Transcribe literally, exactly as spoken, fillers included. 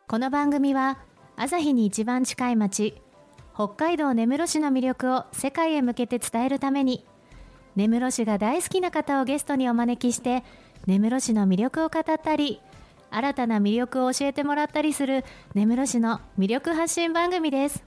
この番組は朝日に一番近い町、北海道根室市の魅力を世界へ向けて伝えるために、根室市が大好きな方をゲストにお招きして根室市の魅力を語ったり、新たな魅力を教えてもらったりする根室市の魅力発信番組です。